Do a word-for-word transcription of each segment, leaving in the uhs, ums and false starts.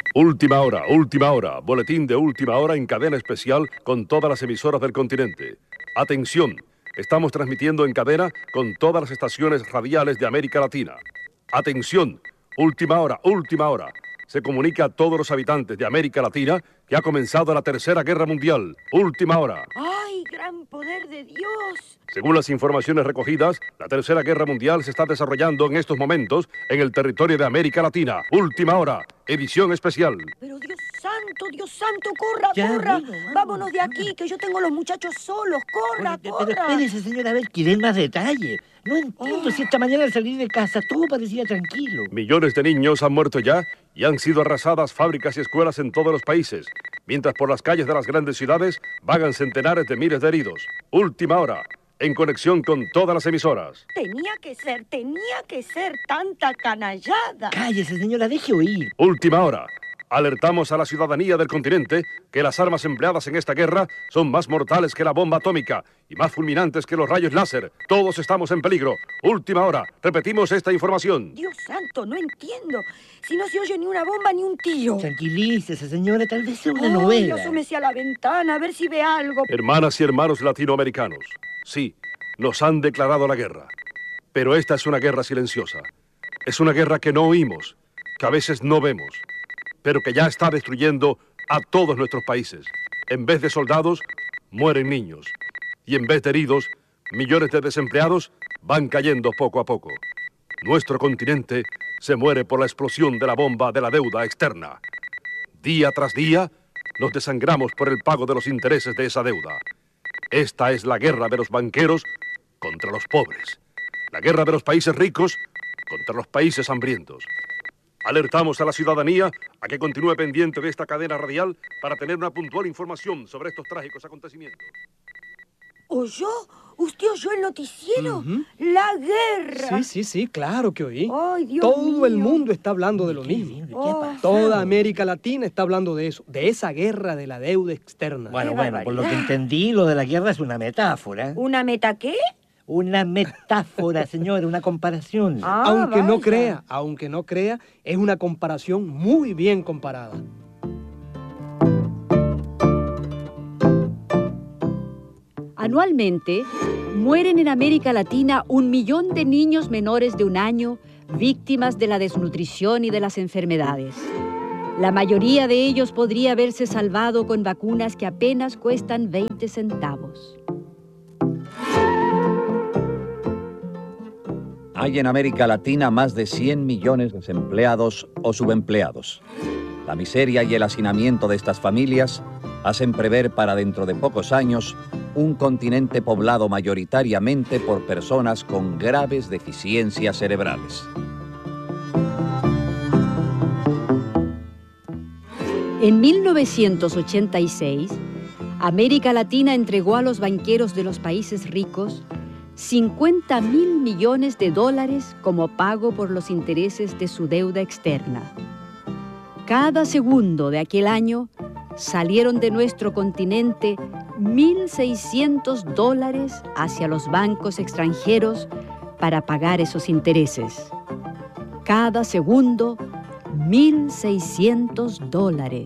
Última hora, última hora. Boletín de última hora en cadena especial con todas las emisoras del continente. Atención, estamos transmitiendo en cadena con todas las estaciones radiales de América Latina. Atención, última hora, última hora. Se comunica a todos los habitantes de América Latina que ha comenzado la Tercera Guerra Mundial. Última hora. ¡Ay, gran poder de Dios! Según las informaciones recogidas, la Tercera Guerra Mundial se está desarrollando en estos momentos en el territorio de América Latina. Última hora, edición especial. Pero Dios santo, Dios santo, corra, Ya, corra. bueno, vamos, Vámonos de vamos. aquí, que yo tengo los muchachos solos. Corra, Oye, corra. pero espérese, señora, a ver, quiere más detalle. No entiendo Oh. si esta mañana al salir de casa todo parecía tranquilo. Millones de niños han muerto ya y han sido arrasadas fábricas y escuelas en todos los países, mientras por las calles de las grandes ciudades vagan centenares de miles de heridos. Última hora, en conexión con todas las emisoras. Tenía que ser, tenía que ser tanta canallada. Cállese, señora, deje oír. Última hora. Alertamos a la ciudadanía del continente que las armas empleadas en esta guerra son más mortales que la bomba atómica y más fulminantes que los rayos láser. Todos estamos en peligro. Última hora. Repetimos esta información. Dios santo, no entiendo. Si no se oye ni una bomba ni un tiro. Tranquilícese, señora, tal vez sea una Ay, novela. asómese a la ventana a ver si ve algo. Hermanas y hermanos latinoamericanos, sí, nos han declarado la guerra. Pero esta es una guerra silenciosa. Es una guerra que no oímos, que a veces no vemos, pero que ya está destruyendo a todos nuestros países. En vez de soldados, mueren niños. Y en vez de heridos, millones de desempleados van cayendo poco a poco. Nuestro continente se muere por la explosión de la bomba de la deuda externa. Día tras día, nos desangramos por el pago de los intereses de esa deuda. Esta es la guerra de los banqueros contra los pobres. La guerra de los países ricos contra los países hambrientos. Alertamos a la ciudadanía a que continúe pendiente de esta cadena radial para tener una puntual información sobre estos trágicos acontecimientos. ¿Oyó? ¿Usted oyó el noticiero? Ujú. ¡La guerra! Sí, sí, sí, claro que oí. ¡Ay, Dios Todo el mío! mundo está hablando de lo ¿Qué, mismo. ¿Qué Oh. ha pasado? Toda América Latina está hablando de eso, de esa guerra de la deuda externa. Bueno, Qué bueno, por lo que barbaridad. entendí, lo de la guerra es una metáfora. ¿Una meta qué? Una metáfora, señora, una comparación. Ah, aunque no vaya. crea, aunque no crea, es una comparación muy bien comparada. Anualmente, mueren en América Latina un millón de niños menores de un año víctimas de la desnutrición y de las enfermedades. La mayoría de ellos podría haberse salvado con vacunas que apenas cuestan veinte centavos. Hay en América Latina más de cien millones de desempleados o subempleados. La miseria y el hacinamiento de estas familias hacen prever para dentro de pocos años un continente poblado mayoritariamente por personas con graves deficiencias cerebrales. En mil novecientos ochenta y seis, América Latina entregó a los banqueros de los países ricos cincuenta mil millones de dólares como pago por los intereses de su deuda externa. Cada segundo de aquel año salieron de nuestro continente mil seiscientos dólares hacia los bancos extranjeros para pagar esos intereses. Cada segundo, mil seiscientos dólares.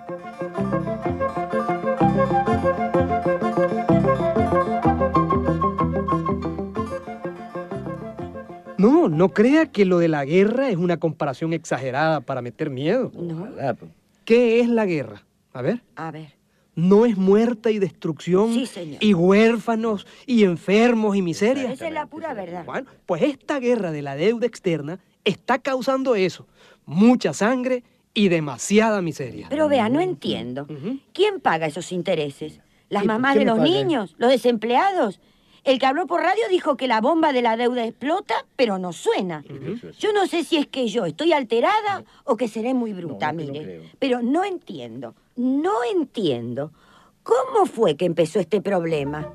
No, no crea que lo de la guerra es una comparación exagerada para meter miedo. No. ¿Verdad? Pues, ¿Qué es la guerra? A ver. A ver. ¿No es muerte y destrucción? Sí, señor. Y huérfanos, y enfermos, y miseria. Esa es la pura verdad. Bueno, pues esta guerra de la deuda externa está causando eso. Mucha sangre y demasiada miseria. Pero vea, no entiendo. Ujú. ¿Quién paga esos intereses? ¿Las Sí, mamás ¿quién de me los paga? niños? ¿Los desempleados? El que habló por radio dijo que la bomba de la deuda explota, pero no suena. Yo no sé si es que yo estoy alterada o que seré muy bruta, No, no te lo mire. creo. Pero no entiendo, no entiendo. ¿Cómo fue que empezó este problema?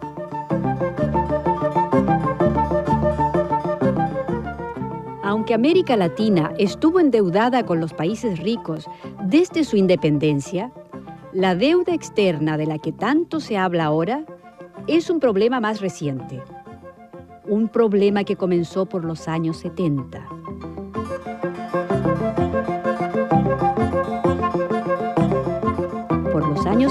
Aunque América Latina estuvo endeudada con los países ricos desde su independencia, la deuda externa de la que tanto se habla ahora es un problema más reciente. Un problema que comenzó por los años setenta.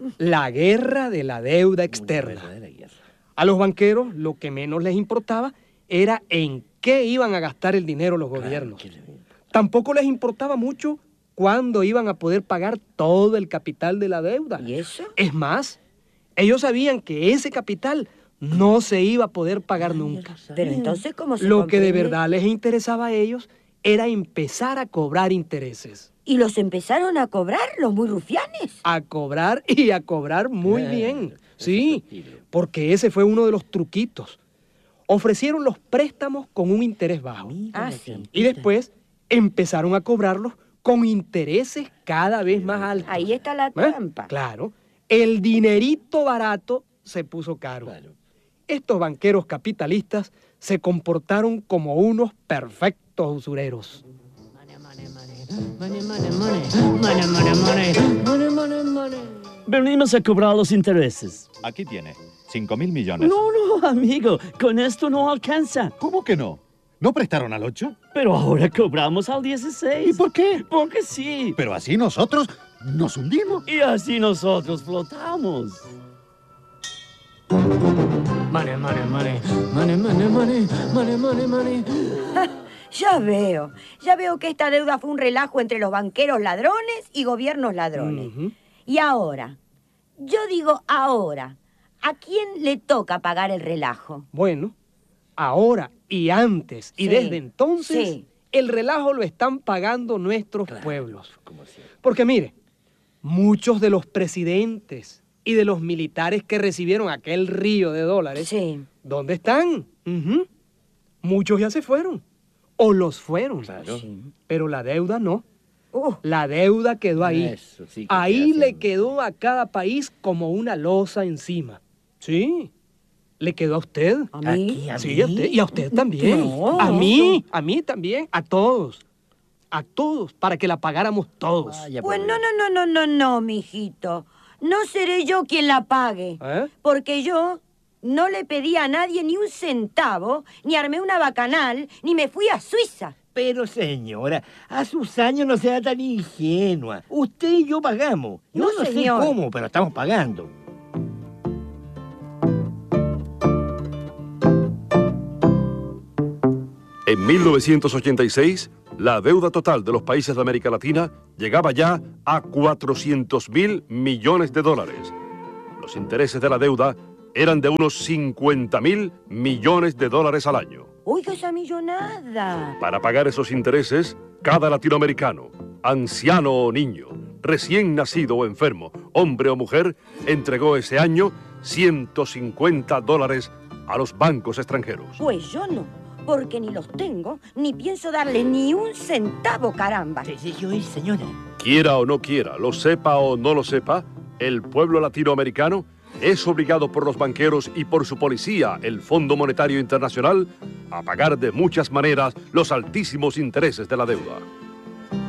La guerra de la deuda externa. A los banqueros lo que menos les importaba era en qué iban a gastar el dinero los gobiernos. Tampoco les importaba mucho cuándo iban a poder pagar todo el capital de la deuda. ¿Y eso? Es más, ellos sabían que ese capital no se iba a poder pagar nunca. Pero entonces, ¿cómo se Lo que de comprende? verdad les interesaba a ellos era empezar a cobrar intereses. ¿Y los empezaron a cobrar los muy rufianes? A cobrar y a cobrar muy bien. Sí, porque ese fue uno de los truquitos. Ofrecieron los préstamos con un interés bajo. Ah, sí. Y después empezaron a cobrarlos con intereses cada vez más altos. Ahí está la ¿Eh? trampa. Claro. El dinerito barato se puso caro. Estos banqueros capitalistas se comportaron como unos perfectos usureros. Venimos a cobrar los intereses. Aquí tiene, cinco mil millones. No, no, amigo, con esto no alcanza. ¿Cómo que no? ¿No prestaron al ocho? Pero ahora cobramos al dieciséis. ¿Y por qué? Porque sí. Pero así nosotros nos hundimos. Y así nosotros flotamos. Money, money, money, money, money, money, money, money, money. Ya veo, ya veo que esta deuda fue un relajo entre los banqueros ladrones y gobiernos ladrones. Uh-huh. Y ahora, yo digo ahora, ¿a quién le toca pagar el relajo? Bueno, ahora y antes y Sí, desde entonces, sí. el relajo lo están pagando nuestros pueblos. Porque mire, muchos de los presidentes y de los militares que recibieron aquel río de dólares, Sí. ¿dónde están? Ujú. Muchos ya se fueron. O los fueron. Sí. Pero la deuda no. Uh, La deuda quedó ahí. Eso sí que Ahí te le hacen- quedó a cada país como una losa encima. Sí. ¿Le quedó a usted? ¿A mí? Sí, a usted. Y a usted también. No, a mí, eso. a mí también. A todos. A todos. Para que la pagáramos todos. pues no, no, no, no, no, no, mijito. No seré yo quien la pague. ¿Eh? Porque yo no le pedí a nadie ni un centavo, ni armé una bacanal, ni me fui a Suiza. Pero señora, a sus años no sea tan ingenua. Usted y yo pagamos. Yo No, no, sé señor. cómo, pero estamos pagando. En mil novecientos ochenta y seis, la deuda total de los países de América Latina llegaba ya a cuatrocientos mil millones de dólares. Los intereses de la deuda eran de unos cincuenta mil millones de dólares al año. Oiga esa millonada. Para pagar esos intereses, cada latinoamericano, anciano o niño, recién nacido o enfermo, hombre o mujer, entregó ese año ciento cincuenta dólares a los bancos extranjeros. Pues yo no, porque ni los tengo, ni pienso darle ni un centavo, caramba. Sí, sí, yo, señora. Quiera o no quiera, lo sepa o no lo sepa, el pueblo latinoamericano es obligado por los banqueros y por su policía, el Fondo Monetario Internacional, a pagar de muchas maneras los altísimos intereses de la deuda.